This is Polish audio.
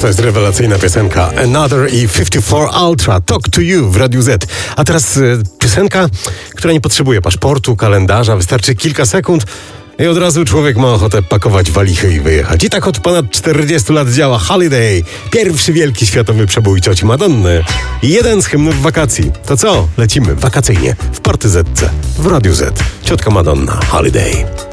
to jest rewelacyjna piosenka. Another i 54 Ultra, Talk to You w Radiu Z. A teraz piosenka, która nie potrzebuje paszportu, kalendarza, wystarczy kilka sekund i od razu człowiek ma ochotę pakować walichy i wyjechać. I tak od ponad 40 lat działa Holiday, pierwszy wielki światowy przebój cioci Madonny i jeden z hymnów wakacji. To co? Lecimy wakacyjnie w Party ZC w Radiu Z. Ciotka Madonna, Holiday.